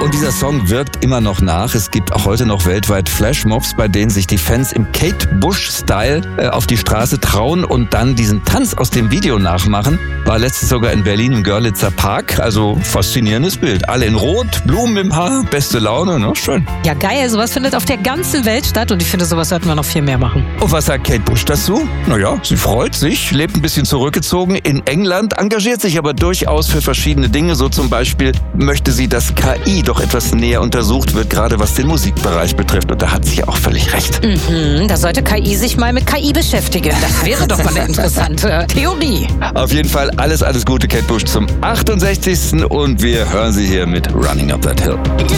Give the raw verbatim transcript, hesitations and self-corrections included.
und dieser Song wirkt immer noch nach. Es gibt auch heute noch weltweit Flashmobs, bei denen sich die Fans im Kate Bush-Style äh, auf die Straße trauen und dann diesen Tanz aus dem Video nachmachen. War letztes sogar in Berlin im Görlitzer Park. Also faszinierendes Bild. Alle in Rot, Blumen im Haar, beste Laune, ne? Schön. Ja, geil. Sowas findet auf der ganzen Welt statt und ich finde, sowas sollten wir noch viel mehr machen. Und was sagt Kate Bush dazu? Naja, sie freut sich, lebt ein bisschen zurückgezogen in England, engagiert sich aber durchaus für verschiedene Dinge. So zum Beispiel möchte sie, dass K I doch etwas näher untersucht wird, gerade was den Musikbereich betrifft. Und da hat sie auch völlig recht. Mhm, da sollte K I sich mal mit K I beschäftigen. Das wäre doch mal eine interessante Theorie. Auf jeden Fall alles, alles Gute, Kate Bush, zum achtundsechzigsten Und wir hören sie hier mit Running Up That Hill.